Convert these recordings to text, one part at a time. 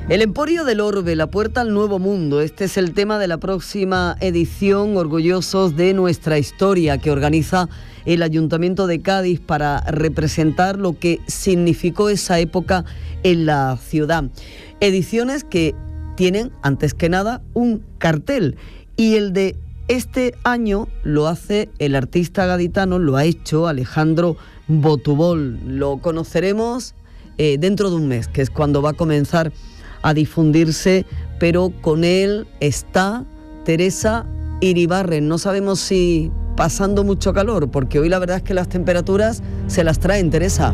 El Emporio del Orbe, la puerta al nuevo mundo. Este es el tema de la próxima edición, orgullosos de nuestra historia, que organiza el Ayuntamiento de Cádiz para representar lo que significó esa época en la ciudad. Ediciones que tienen, antes que nada, un cartel. Y el de este año lo hace el artista gaditano, lo ha hecho Alejandro Botubol. Lo conoceremos dentro de un mes, que es cuando va a comenzar a difundirse, pero con él está Teresa Iribarren. No sabemos si pasando mucho calor, porque hoy la verdad es que las temperaturas se las traen, Teresa.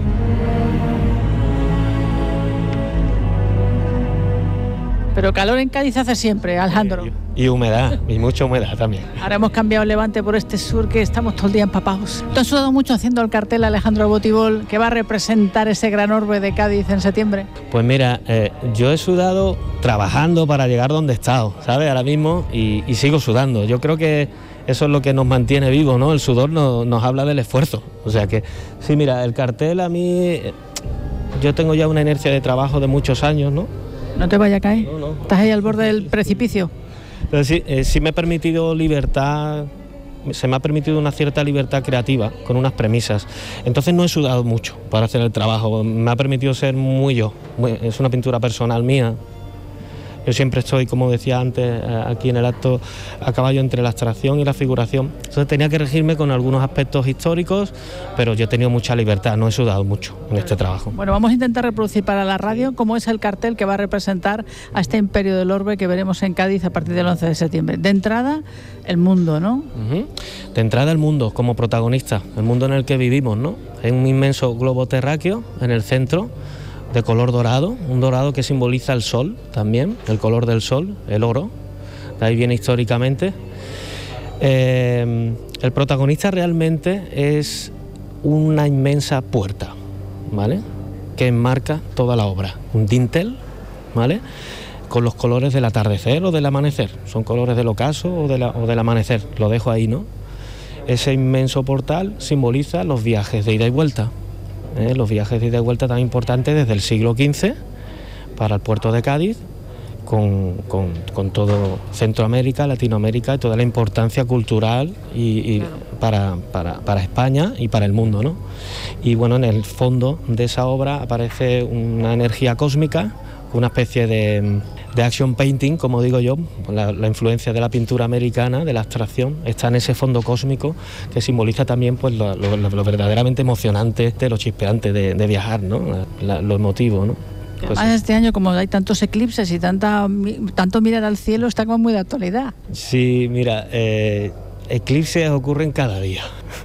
Pero calor en Cádiz hace siempre, Alejandro. Y humedad, y mucha humedad también. Ahora hemos cambiado el Levante por este sur, que estamos todo el día empapados. ¿Tú has sudado mucho haciendo el cartel, Alejandro Botubol, que va a representar ese gran orbe de Cádiz en septiembre? Pues mira, yo he sudado trabajando para llegar donde he estado, ¿sabes? Ahora mismo, y sigo sudando. Yo creo que eso es lo que nos mantiene vivos, ¿no? El sudor nos habla del esfuerzo. O sea que, sí, mira, el cartel a mí... Yo tengo ya una inercia de trabajo de muchos años, ¿no? No te vaya a caer. No. Estás ahí al borde del precipicio. Pero sí me ha permitido libertad, se me ha permitido una cierta libertad creativa con unas premisas. Entonces no he sudado mucho para hacer el trabajo, me ha permitido ser muy yo. Es una pintura personal mía. Yo siempre estoy, como decía antes, aquí en el acto, a caballo entre la abstracción y la figuración. Entonces tenía que regirme con algunos aspectos históricos, pero yo he tenido mucha libertad, no he sudado mucho en este trabajo. Bueno, vamos a intentar reproducir para la radio cómo es el cartel que va a representar a este Imperio del Orbe que veremos en Cádiz a partir del 11 de septiembre. De entrada, el mundo, ¿no? De entrada, el mundo como protagonista, el mundo en el que vivimos, ¿no? Es un inmenso globo terráqueo en el centro, de color dorado, un dorado que simboliza el sol también, el color del sol, el oro, de ahí viene históricamente. El protagonista realmente es una inmensa puerta, ¿vale?, que enmarca toda la obra, un dintel, ¿vale?, con los colores del atardecer o del amanecer, son colores del ocaso o del amanecer, lo dejo ahí, ¿no? Ese inmenso portal simboliza los viajes de ida y vuelta. Los viajes de ida y vuelta tan importantes desde el siglo XV para el puerto de Cádiz, con todo Centroamérica, Latinoamérica y toda la importancia cultural y para España y para el mundo, ¿no? Y bueno, en el fondo de esa obra aparece una energía cósmica, una especie de action painting, como digo yo, la influencia de la pintura americana, de la abstracción, está en ese fondo cósmico que simboliza también pues lo verdaderamente emocionante, lo chispeante de viajar, ¿no? Lo emotivo, ¿no? Pues, además, este año, como hay tantos eclipses y tanto mirar al cielo, está como muy de actualidad. Sí, mira, eclipses ocurren cada día,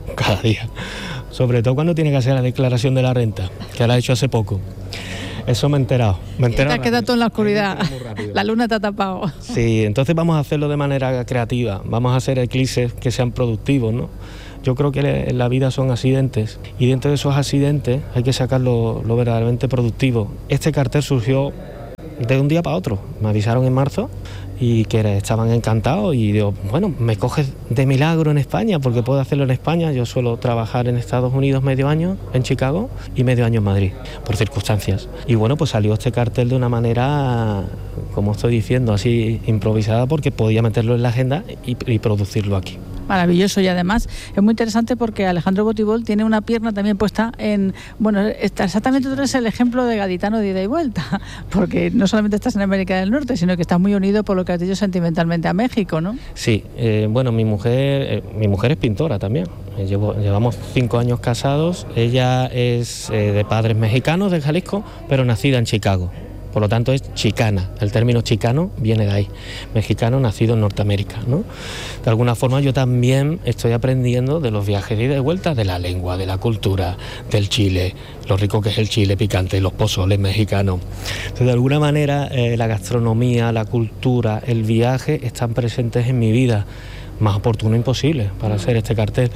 sobre todo cuando tiene que hacer la declaración de la renta, que la ha hecho hace poco. Eso me he enterado. Te has quedado todo en la oscuridad. La luna te ha tapado. Sí, entonces vamos a hacerlo de manera creativa. Vamos a hacer eclipses que sean productivos, ¿no? Yo creo que en la vida son accidentes y dentro de esos accidentes hay que sacar lo verdaderamente productivo. Este cartel surgió de un día para otro. Me avisaron en marzo y que estaban encantados y digo, bueno, me coges de milagro en España porque puedo hacerlo en España. Yo suelo trabajar en Estados Unidos medio año, en Chicago, y medio año en Madrid, por circunstancias. Y bueno, pues salió este cartel de una manera, como estoy diciendo, así improvisada, porque podía meterlo en la agenda y producirlo aquí. Maravilloso, y además es muy interesante porque Alejandro Botubol tiene una pierna también puesta en... Bueno, exactamente tú eres el ejemplo de gaditano de ida y vuelta, porque no solamente estás en América del Norte, sino que estás muy unido, por lo que has dicho, sentimentalmente a México, ¿no? Sí, bueno, mi mujer es pintora también. Llevamos 5 años casados. Ella es de padres mexicanos, de Jalisco, pero nacida en Chicago. Por lo tanto es chicana, el término chicano viene de ahí, mexicano nacido en Norteamérica, ¿no? De alguna forma yo también estoy aprendiendo de los viajes de ida y vuelta, de la lengua, de la cultura, del Chile, lo rico que es el chile picante, los pozoles mexicanos. Entonces, de alguna manera la gastronomía, la cultura, el viaje están presentes en mi vida, más oportuno imposible para hacer este cartel.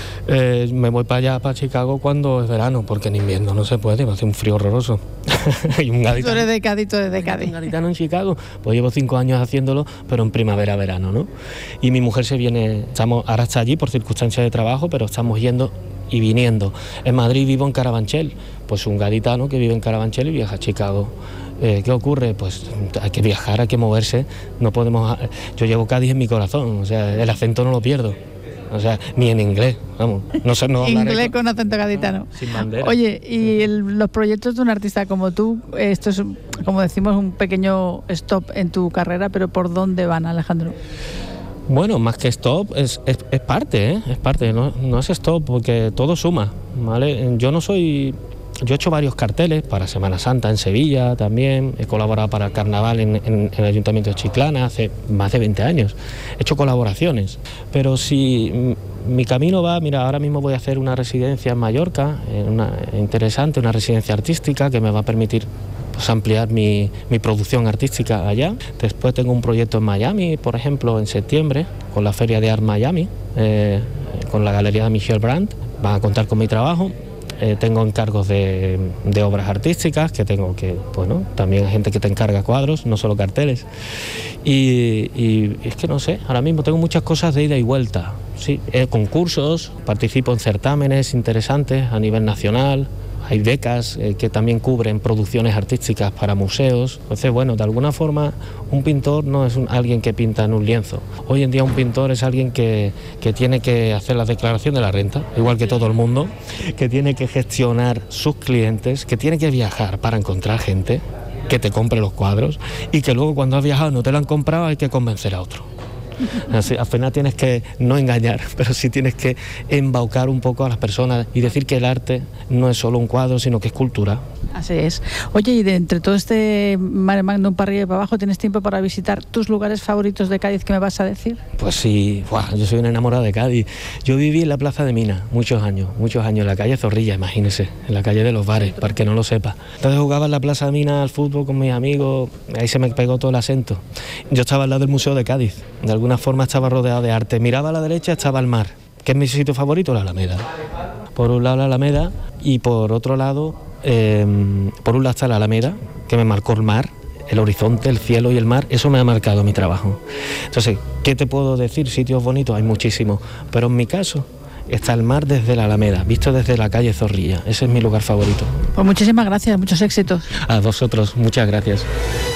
Me voy para allá, para Chicago, cuando es verano, porque en invierno no se puede, va a hacer un frío horroroso. Y un gaditano, tú eres de Cádiz, tú eres de Cádiz. Un gaditano en Chicago, pues llevo 5 años haciéndolo, pero en primavera, verano, ¿no? Y mi mujer se viene, ahora está allí por circunstancias de trabajo, pero estamos yendo y viniendo. En Madrid vivo en Carabanchel, pues un gaditano que vive en Carabanchel y viaja a Chicago ¿Qué ocurre? Pues hay que viajar, hay que moverse, no podemos... Yo llevo Cádiz en mi corazón, o sea, el acento no lo pierdo. O sea, ni en inglés, vamos, no sé, no hablaré inglés con acento gaditano. Sin bandera. Oye, y los proyectos de un artista como tú, esto es, como decimos, un pequeño stop en tu carrera, pero ¿por dónde van, Alejandro? Bueno, más que stop, es parte, es parte, no es stop, porque todo suma, ¿vale? Yo he hecho varios carteles para Semana Santa en Sevilla también, he colaborado para el Carnaval en el Ayuntamiento de Chiclana hace más de 20 años, he hecho colaboraciones, pero si mi camino va, mira, ahora mismo voy a hacer una residencia en Mallorca, interesante, una residencia artística que me va a permitir pues ampliar mi producción artística allá. Después tengo un proyecto en Miami, por ejemplo, en septiembre, con la Feria de Art Miami, con la Galería de Michel Brandt, van a contar con mi trabajo. Tengo encargos de obras artísticas, que tengo que, bueno, también hay gente que te encarga cuadros, no solo carteles. Y es que no sé, ahora mismo tengo muchas cosas de ida y vuelta. Sí, concursos, participo en certámenes interesantes a nivel nacional. Hay becas que también cubren producciones artísticas para museos. Entonces, bueno, de alguna forma un pintor no es alguien que pinta en un lienzo. Hoy en día un pintor es alguien que tiene que hacer la declaración de la renta, igual que todo el mundo, que tiene que gestionar sus clientes, que tiene que viajar para encontrar gente que te compre los cuadros y que luego cuando has viajado no te lo han comprado hay que convencer a otro. Así, al final tienes que no engañar, pero sí tienes que embaucar un poco a las personas y decir que el arte no es solo un cuadro, sino que es cultura. Así es. Oye, y de entre todo este mare magnum para arriba y para abajo, ¿tienes tiempo para visitar tus lugares favoritos de Cádiz? ¿Qué me vas a decir? Pues sí, yo soy un enamorado de Cádiz. Yo viví en la Plaza de Minas muchos años, en la calle Zorrilla, imagínese, en la calle de los bares, para que no lo sepa. Entonces jugaba en la Plaza de Minas al fútbol con mis amigos, ahí se me pegó todo el acento. Yo estaba al lado del Museo de Cádiz, de alguna forma estaba rodeado de arte. Miraba a la derecha, estaba el mar. ¿Qué es mi sitio favorito? La Alameda. Por un lado la Alameda y por otro lado, por un lado está la Alameda, que me marcó el mar, el horizonte, el cielo y el mar, eso me ha marcado mi trabajo. Entonces, ¿qué te puedo decir? Sitios bonitos hay muchísimos, pero en mi caso está el mar desde la Alameda, visto desde la calle Zorrilla. Ese es mi lugar favorito. Pues muchísimas gracias, muchos éxitos. A vosotros, muchas gracias.